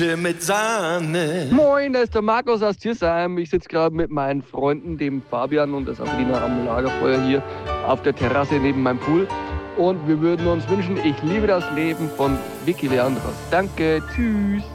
Mit Sahne. Moin, da ist der Markus aus Tiersheim. Ich sitze gerade mit meinen Freunden, dem Fabian und der Sabrina, am Lagerfeuer hier auf der Terrasse neben meinem Pool. Und wir würden uns wünschen, ich liebe das Leben von Vicky Leandros. Danke, tschüss.